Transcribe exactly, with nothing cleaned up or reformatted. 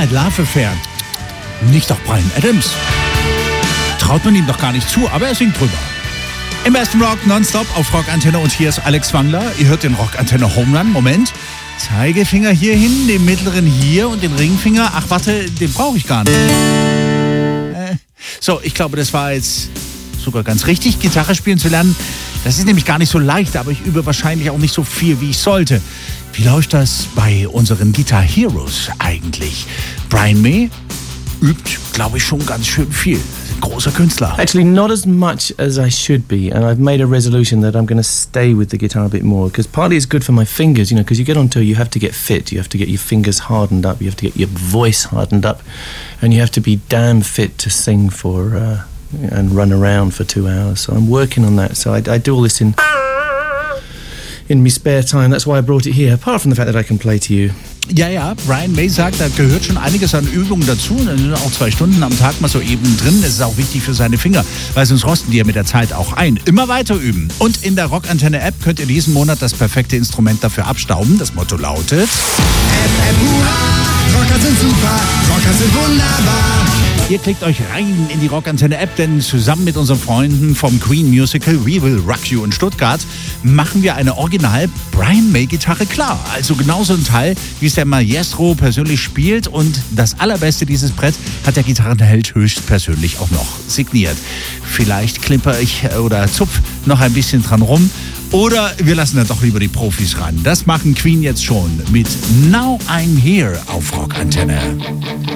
Midnight Love Affair. Nicht doch Bryan Adams. Traut man ihm doch gar nicht zu, aber er singt drüber. Im besten Rock nonstop auf Rockantenne und hier ist Alex Wangler. Ihr hört den Rockantenne Home Run. Moment. Zeigefinger hier hin, den mittleren hier und den Ringfinger. Ach warte, den brauche ich gar nicht. Äh, so, ich glaube, das war jetzt sogar ganz richtig, Gitarre spielen zu lernen. Das ist nämlich gar nicht so leicht, aber ich übe wahrscheinlich auch nicht so viel, wie ich sollte. Wie läuft das bei unseren Guitar Heroes eigentlich? Brian May übt, glaube ich, schon ganz schön viel. Großer Künstler. Actually, not as much as I should be, and I've made a resolution that I'm going to stay with the guitar a bit more, because partly it's good for my fingers, you know, because you get on tour, you have to get fit, you have to get your fingers hardened up, you have to get your voice hardened up, and you have to be damn fit to sing for uh, and run around for two hours. So I'm working on that. So I, I do all this in in my spare time. That's why I brought it here. Apart from the fact that I can play to you. Ja, ja, Brian May sagt, da gehört schon einiges an Übungen dazu. Da sind auch zwei Stunden am Tag mal so eben drin. Das ist auch wichtig für seine Finger, weil sonst rosten die ja mit der Zeit auch ein. Immer weiter üben. Und in der Rockantenne-App könnt ihr diesen Monat das perfekte Instrument dafür abstauben. Das Motto lautet: F F hurra, Rocker sind super, Rocker sind wunderbar. Ihr klickt euch rein in die Rockantenne-App, denn zusammen mit unseren Freunden vom Queen Musical We Will Rock You in Stuttgart machen wir eine Original Brian May-Gitarre klar. Also genauso ein Teil, wie es der Maestro persönlich spielt. Und das Allerbeste, dieses Brett hat der Gitarrenheld höchstpersönlich auch noch signiert. Vielleicht klimper ich oder zupf noch ein bisschen dran rum. Oder wir lassen da doch lieber die Profis ran. Das machen Queen jetzt schon mit Now I'm Here auf Rockantenne.